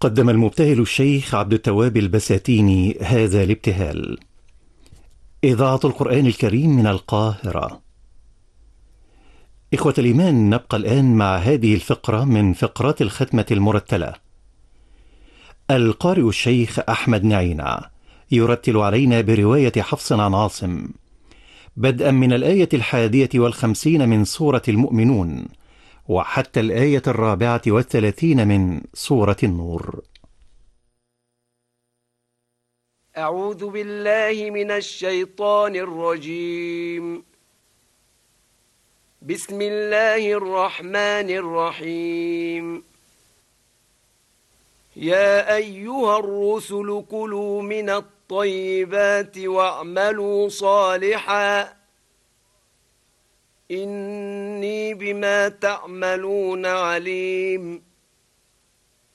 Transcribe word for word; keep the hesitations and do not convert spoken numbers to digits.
قدم المبتهل الشيخ عبد التواب البساتيني هذا الابتهال. إذاعة القرآن الكريم من القاهرة. إخوة الإيمان، نبقى الآن مع هذه الفقرة من فقرات الختمة المرتلة. القارئ الشيخ أحمد نعينة يرتل علينا برواية حفص عن عاصم، بدءا من الآية الحادية والخمسين من سورة المؤمنون وحتى الآية الرابعة والثلاثين من سورة النور. أعوذ بالله من الشيطان الرجيم. بسم الله الرحمن الرحيم. يا أيها الرسل كلوا من الطيبات واعملوا صالحا إني بما تعملون عليم.